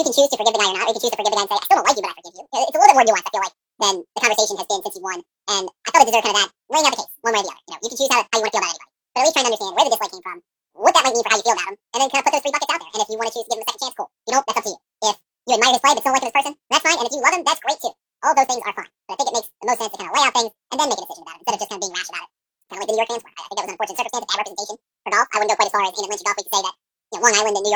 you can choose to forgive the guy or not, or you can choose to forgive the guy and say, I still don't like you, but I forgive you. It's a little bit more nuanced, I feel like, than the conversation has been since you won. And I thought it deserved kind of that, laying out the case, one way or the other. You can choose how you want to feel about anybody. But at least trying to understand where the dislike came from, what that might mean for how you feel about him, and then kind of put those three buckets out there. And if you want to choose to give him a second chance, cool. That's up to you. If you admire his play but don't like him as a person, that's fine. And if you love him, that's great too. All of those things are fine. But I think it makes the most sense to kind of lay out things and then make a decision about it, instead of just kind of being rash about it. Kind of like the New York fans were. I think that was an unfortunate circumstance, bad representation for golf. I wouldn't go quite as far as in Atlantic Golf League to say that Long Island and New York